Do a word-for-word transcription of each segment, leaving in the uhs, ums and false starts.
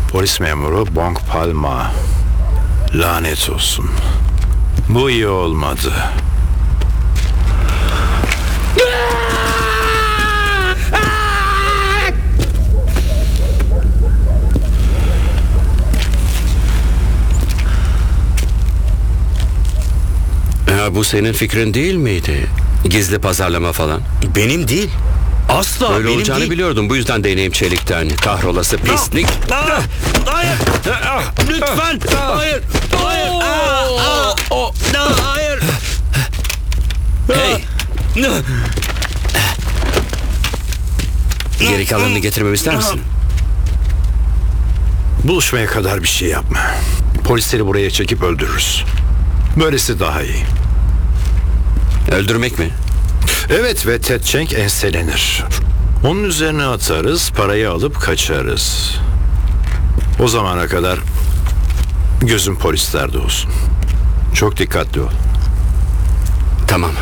Polis memuru Bong Palma. Lanet olsun. Bu iyi olmadı. Ya bu senin fikrin değil miydi? Gizli pazarlama falan. Benim değil. Asla Öyle benim olacağını değil. biliyordum. Bu yüzden deneyim çelikten. Kahrolası pislik. Aa, hayır. Lütfen. Hayır. Hayır. Aa, aa. Aa, hayır. Hey! Geri kalanını getirmemi ister misin? Buluşmaya kadar bir şey yapma. Polisleri buraya çekip öldürürüz. Böylesi daha iyi. Öldürmek mi? Evet ve Ted Cheng enselenir. Onun üzerine atarız, parayı alıp kaçarız. O zamana kadar gözün polislerde olsun. Çok dikkatli ol. Tamam.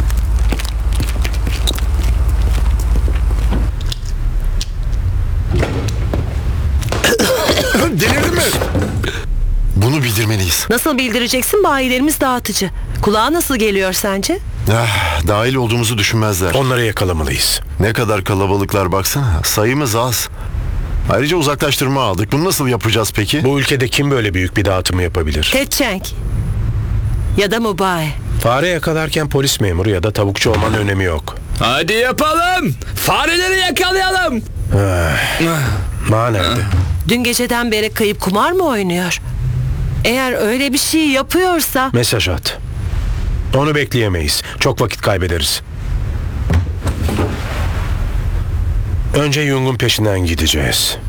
Delirdin mi? Bunu bildirmeliyiz. Nasıl bildireceksin? Bayilerimiz dağıtıcı. Kulağa nasıl geliyor sence? Ah, dahil olduğumuzu düşünmezler. Onları yakalamalıyız. Ne kadar kalabalıklar baksana. Sayımız az. Ayrıca uzaklaştırma aldık. Bunu nasıl yapacağız peki? Bu ülkede kim böyle büyük bir dağıtımı yapabilir? Ted Cheng. Ya da Mubay. Fare yakalarken polis memuru ya da tavukçu olmanın önemi yok. Hadi yapalım. Fareleri yakalayalım. Ma nerede? Dün geceden beri kayıp kumar mı oynuyor? Eğer öyle bir şey yapıyorsa... Mesaj at. Onu bekleyemeyiz. Çok vakit kaybederiz. Önce Jung'un peşinden gideceğiz.